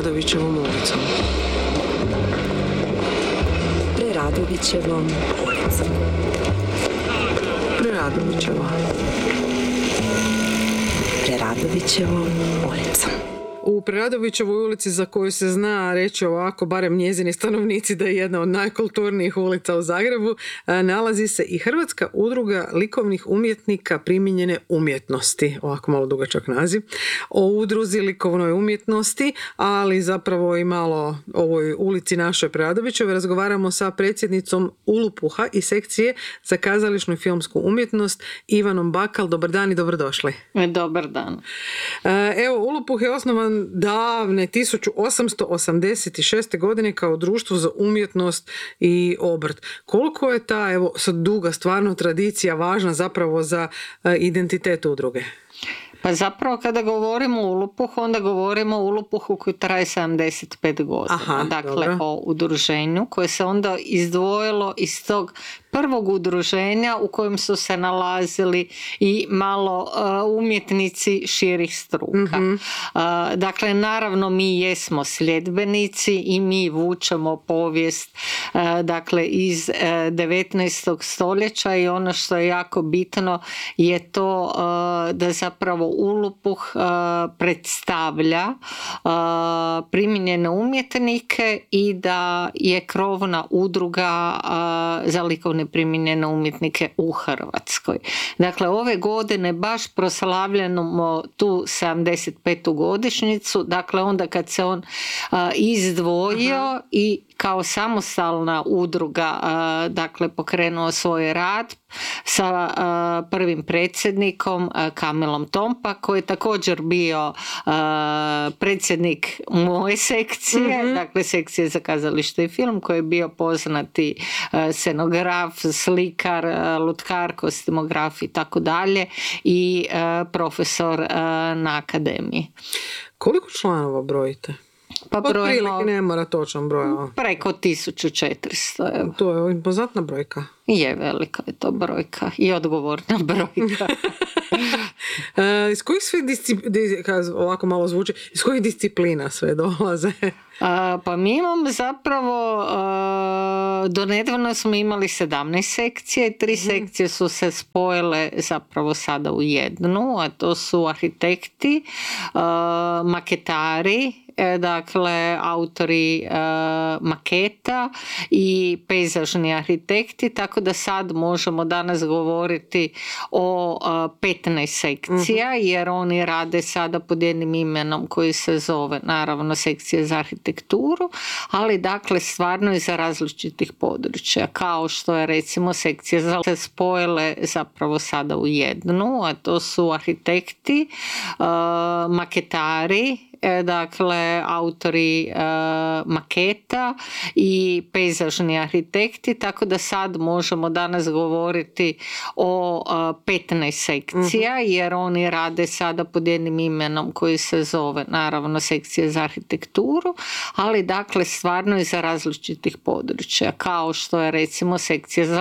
Preradovićevom ulicom. Preradovićevom ulicom. Preradovićeva. Preradovićevom ulicom. U Preradovićevoj ulici, za koju se zna reći ovako, barem njezini stanovnici, da je jedna od najkulturnijih ulica u Zagrebu, nalazi se i Hrvatska udruga likovnih umjetnika primijenjene umjetnosti, ovako malo dugačak naziv. O udruzi likovnoj umjetnosti, ali zapravo i malo ovoj ulici našoj Preradovićevoj, razgovaramo sa predsjednicom Ulupuha i sekcije za kazališnu i filmsku umjetnost Ivanom Bakal. Dobar dan i dobrodošli. Dobar dan. Evo, Ulupuh je osnovan davne 1886. godine kao društvo za umjetnost i obrt. Koliko je ta, evo, sad duga stvarno tradicija važna zapravo za identitet udruge? Pa zapravo kada govorimo o Ulupuhu, onda govorimo o Ulupuhu koji traje 75 godina. Aha, dakle, dobro. O udruženju koje se onda izdvojilo iz tog prvog udruženja u kojem su se nalazili i malo umjetnici širih struka. Dakle, naravno mi jesmo sljedbenici i mi vučemo povijest dakle iz 19. stoljeća i ono što je jako bitno je to da zapravo Ulupuh predstavlja primijenjene umjetnike i da je krovna udruga za likovne primijenjene umjetnike u Hrvatskoj. Dakle, ove godine baš proslavljamo tu 75. godišnjicu, dakle onda kad se on izdvojio i kao samostalna udruga dakle pokrenuo svoj rad sa prvim predsjednikom Kamilom Tompa, koji je također bio predsjednik moje sekcije, dakle sekcije za kazalište i film, koji je bio poznati scenograf, slikar, lutkar, kostimograf i tako dalje i profesor na akademiji. Koliko članova brojite? Pa brojimo ne mora točan broj. preko 1400. Evo. To je impozantna brojka. Je, velika je to brojka i odgovorna brojka. Iz kojih sve ovako malo zvuči, iz kojih disciplina sve dolaze? Pa mi imamo zapravo, do nedavno smo imali 17 sekcije, 3 sekcije su se spojile zapravo sada u jednu, a to su arhitekti, maketari, dakle autori maketa i pejzažni arhitekti, tako da sad možemo danas govoriti o 15 sekcija, jer oni rade sada pod jednim imenom koji se zove naravno sekcije za arhitekturu, ali dakle stvarno i za različitih područja, kao što je recimo sekcije za se spojile zapravo sada u jednu, a to su arhitekti, maketari, dakle autori maketa i pejzažni arhitekti, tako da sad možemo danas govoriti o 15 sekcija, jer oni rade sada pod jednim imenom koji se zove naravno sekcije za arhitekturu, ali dakle stvarno i za različitih područja, kao što je recimo sekcija za